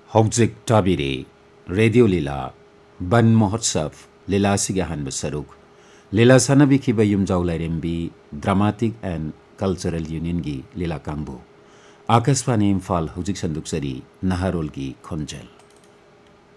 ꯍꯧꯖꯤꯛ ꯇꯥꯕꯤꯔꯤ ꯔꯦꯗꯤꯑꯣ ꯂꯤꯂꯥ ꯕꯟ ꯃꯍꯣꯠꯁꯕ ꯂꯤꯂꯥꯁꯤꯒꯤ ꯑꯍꯥꯟꯕ ꯁꯔꯨꯛ ꯂꯤꯂꯥ ꯁꯥꯟꯅꯕꯤꯈꯤꯕ ꯌꯨꯝꯖꯥꯎ ꯂꯥꯏꯔꯦꯝꯕꯤ ꯗ꯭ꯔꯥꯃꯥꯇꯤꯛ ꯑꯦꯟ ꯀꯜꯆꯔꯦꯜ ꯌꯨꯅꯤꯌꯟꯒꯤ ꯂꯤꯂꯥ ꯀꯥꯡꯕꯨ ꯑꯥꯀꯥꯁꯕꯥꯅꯤ ꯏꯝꯐꯥꯜ ꯍꯧꯖꯤꯛ ꯁꯟꯗꯣꯛꯆꯔꯤ ꯅꯍꯥꯔꯣꯜꯒꯤ ꯈꯣꯟꯖꯦꯜ